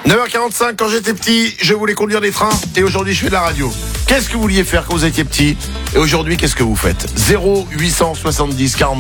9h45, quand j'étais petit, je voulais conduire des trains et aujourd'hui je fais de la radio. Qu'est-ce que vous vouliez faire quand vous étiez petit? Et aujourd'hui, qu'est-ce que vous faites? 0870 40